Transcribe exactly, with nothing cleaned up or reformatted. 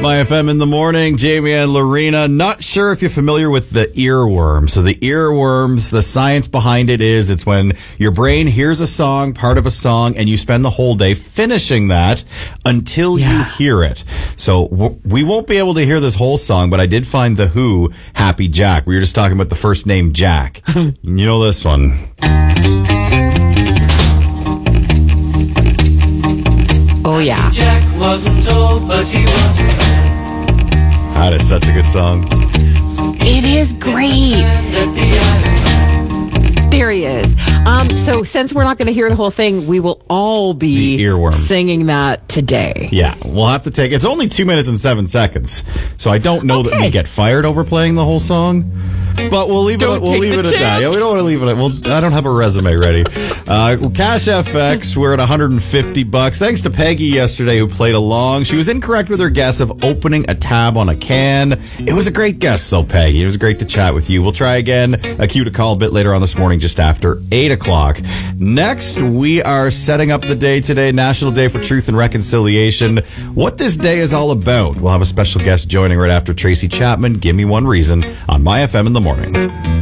My F M in the morning, Jamie and Lorena. Not sure if you're familiar with the earworm. So the earworms, the science behind it is it's when your brain hears a song, part of a song, and you spend the whole day finishing that until Yeah. you hear it. So w- we won't be able to hear this whole song, but I did find The Who, Happy Jack. We were just talking about the first name, Jack. You know this one. Oh, yeah. Jack wasn't told, but he was a man. That is such a good song. It is great. At the island. There he is. Um, so since we're not going to hear the whole thing, we will all be The earworm. singing that today. Yeah, we'll have to take... It's only two minutes and seven seconds, so I don't know that we Okay. get fired over playing the whole song. But we'll leave Don't it. We'll take leave the it at that. chance. Yeah, we don't want to leave it at. Well, I don't have a resume ready. Uh, Cash F X, we're at one hundred fifty bucks. Thanks to Peggy yesterday who played along. She was incorrect with her guess of opening a tab on a can. It was a great guess, though, Peggy. It was great to chat with you. We'll try again. A cue to call a bit later on this morning, just after eight o'clock. Next, we are setting up the day today, National Day for Truth and Reconciliation. What this day is all about. We'll have a special guest joining right after Tracy Chapman. Give me one reason on My F M in the morning.